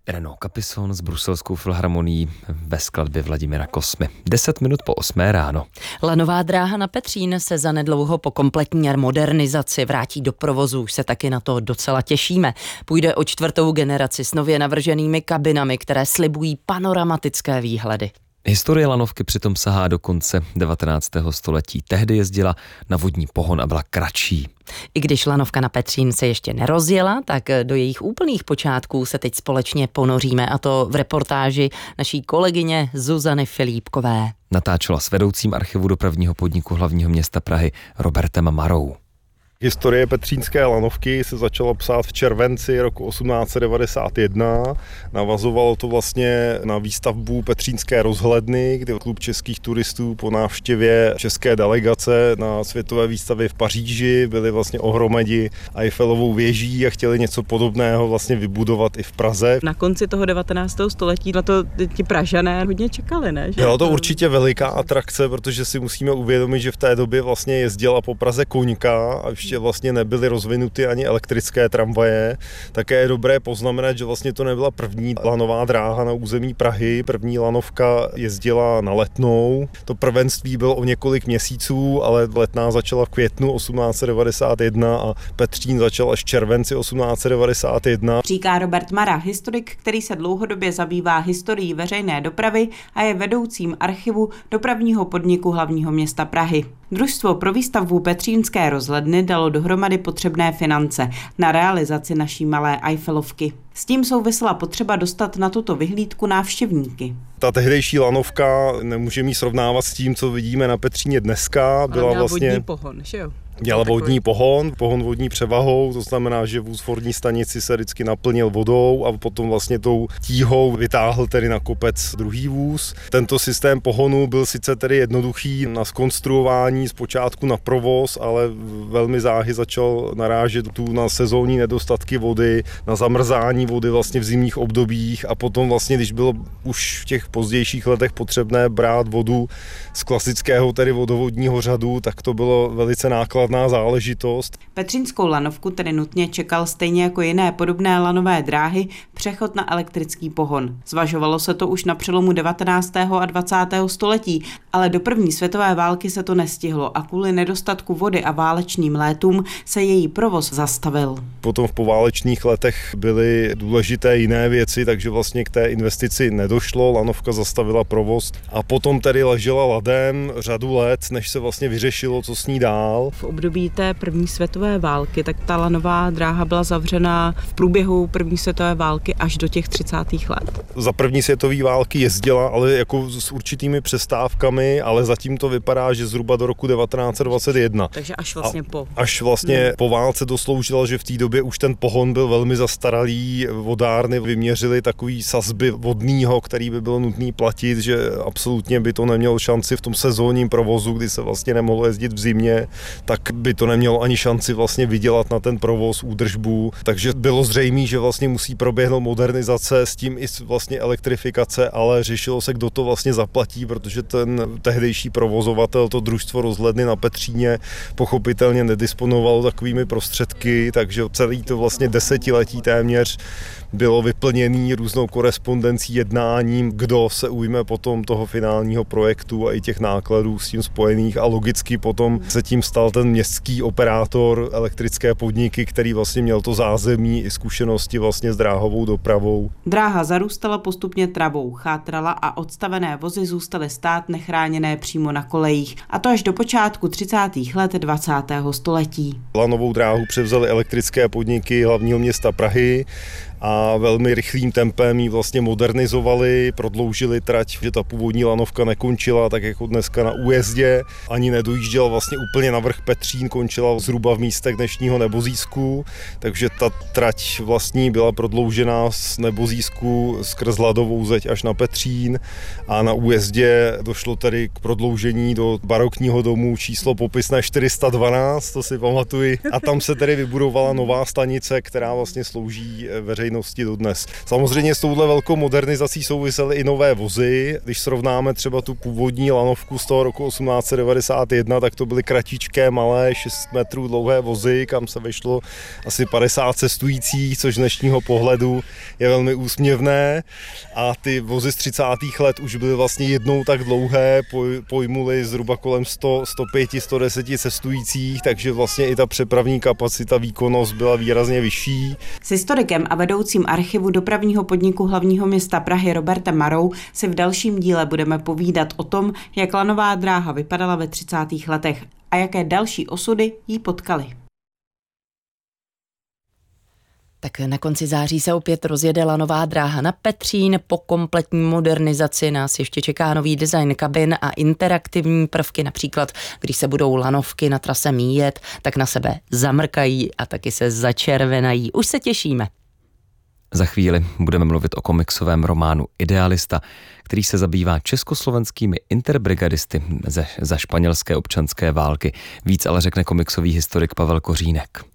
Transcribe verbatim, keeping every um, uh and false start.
Renaud Capison s bruselskou filharmonií ve skladbě Vladimira Kosmy. Deset minut po osmé ráno. Lanová dráha na Petřín se zanedlouho po kompletní modernizaci vrátí do provozu. Už se taky na to docela těšíme. Půjde o čtvrtou generaci s nově navrženými kabinami, které slibují panoramatické výhledy. Historie lanovky přitom sahá do konce devatenáctého století. Tehdy jezdila na vodní pohon a byla kratší. I když lanovka na Petřín se ještě nerozjela, tak do jejich úplných počátků se teď společně ponoříme, a to v reportáži naší kolegyně Zuzany Filipkové. Natáčela s vedoucím archivu dopravního podniku hlavního města Prahy Robertem Marou. Historie petřínské lanovky se začala psát v červenci roku osmnáct set devadesát jedna. Navazovalo to vlastně na výstavbu Petřínské rozhledny, kdy klub českých turistů po návštěvě české delegace na světové výstavě v Paříži byli vlastně ohromeni Eiffelovou věží a chtěli něco podobného vlastně vybudovat i v Praze. Na konci toho devatenáctého století na to ti Pražané hodně čekali, ne? Že? Byla to určitě veliká atrakce, protože si musíme uvědomit, že v té době vlastně jezdila po Praze koňka a ještě vlastně nebyly rozvinuty ani elektrické tramvaje. Také je dobré poznamenat, že vlastně to nebyla první lanová dráha na území Prahy. První lanovka jezdila na Letnou. To prvenství bylo o několik měsíců, ale Letná začala v květnu osmnáct set devadesát jedna a Petřín začal až v červenci osmnáct set devadesát jedna. Říká Robert Mara, historik, který se dlouhodobě zabývá historií veřejné dopravy a je vedoucím archivu dopravního podniku hlavního města Prahy. Družstvo pro výstavbu Petřínské rozhledny dalo dohromady potřebné finance na realizaci naší malé Eiffelovky. S tím souvisela potřeba dostat na tuto vyhlídku návštěvníky. Ta tehdejší lanovka, nemůžeme ji srovnávat s tím, co vidíme na Petříně dneska. Byla byla vlastně vodní pohon, že jo? Měla vodní pohon, pohon vodní převahou, to znamená, že vůz v vodní stanici se vždycky naplnil vodou a potom vlastně tou tíhou vytáhl tedy na kopec druhý vůz. Tento systém pohonu byl sice tedy jednoduchý na zkonstruování, zpočátku na provoz, ale velmi záhy začal narážet tu na sezónní nedostatky vody, na zamrzání vody vlastně v zimních obdobích a potom vlastně, když bylo už v těch pozdějších letech potřebné brát vodu z klasického tedy vodovodního řadu, tak to bylo velice nákladné záležitost. Petřínskou lanovku tedy nutně čekal stejně jako jiné podobné lanové dráhy přechod na elektrický pohon. Zvažovalo se to už na přelomu devatenáctého a dvacátého století, ale do první světové války se to nestihlo a kvůli nedostatku vody a válečným létům se její provoz zastavil. Potom v poválečných letech byly důležité jiné věci, takže vlastně k té investici nedošlo, lanovka zastavila provoz a potom tedy ležela ladem řadu let, než se vlastně vyřešilo, co s ní dál. V období té první světové války, tak ta lanová dráha byla zavřena v průběhu první světové války až do těch třicátých let. Za první světové války jezdila, ale jako s určitými přestávkami, ale zatím to vypadá, že zhruba do roku devatenáct set dvacet jedna. Takže až vlastně A po. Až vlastně hmm. po válce dosloužila, že v té době už ten pohon byl velmi zastaralý, vodárny vyměřily takový sazby vodního, který by bylo nutný platit, že absolutně by to nemělo šanci v tom sezónním provozu, kdy se vlastně nemohlo jezdit v zimě, tak by to nemělo ani šanci vlastně vydělat na ten provoz, údržbu. Takže bylo zřejmé, že vlastně musí proběhnout modernizace, s tím i vlastně elektrifikace, ale řešilo se, kdo to vlastně zaplatí, protože ten tehdejší provozovatel, to družstvo rozhledny na Petříně, pochopitelně nedisponovalo takovými prostředky, takže celý to vlastně desetiletí téměř bylo vyplněný různou korespondencí, jednáním, kdo se ujme potom toho finálního projektu a i těch nákladů s tím spojených a logicky potom se tím stal ten městský operátor elektrické podniky, který vlastně měl to zázemí i zkušenosti vlastně s dráhovou dopravou. Dráha zarůstala postupně travou, chátrala a odstavené vozy zůstaly stát nechráněné přímo na kolejích, a to až do počátku třicátých let dvacátého století. Lanovou dráhu převzaly elektrické podniky hlavního města Prahy a velmi rychlým tempem ji vlastně modernizovali, prodloužili trať, že ta původní lanovka nekončila tak jako dneska na újezdě, ani nedojížděla vlastně úplně na vrch Petřín, končila zhruba v místech dnešního Nebozísku, takže ta trať vlastní byla prodloužená z Nebozísku skrz Ladovou zeď až na Petřín a na újezdě došlo tedy k prodloužení do barokního domu číslo popisné čtyři sta dvanáct, to si pamatuji, a tam se tedy vybudovala nová stanice, která vlastně slouží veřejné veřejnosti dodnes. Samozřejmě s touhle velkou modernizací souvisely i nové vozy. Když srovnáme třeba tu původní lanovku z toho roku osmnáct set devadesát jedna, tak to byly kratičké, malé, šest metrů dlouhé vozy, kam se vešlo asi padesát cestujících, což z dnešního pohledu je velmi úsměvné. A ty vozy z třicátých let už byly vlastně jednou tak dlouhé, pojmuly zhruba kolem sto, sto pět, sto deset cestujících, takže vlastně i ta přepravní kapacita, výkonnost byla výrazně vyšší. S historikem a vedoucím archivu dopravního podniku hlavního města Prahy Robertem Marou si v dalším díle budeme povídat o tom, jak lanová dráha vypadala ve třicátých letech a jaké další osudy jí potkaly. Tak na konci září se opět rozjede lanová dráha na Petřín. Po kompletní modernizaci nás ještě čeká nový design kabin a interaktivní prvky. Například, když se budou lanovky na trase míjet, tak na sebe zamrkají a taky se začervenají. Už se těšíme. Za chvíli budeme mluvit o komiksovém románu Idealista, který se zabývá československými interbrigadisty ze, za španělské občanské války. Víc ale řekne komiksový historik Pavel Kořínek.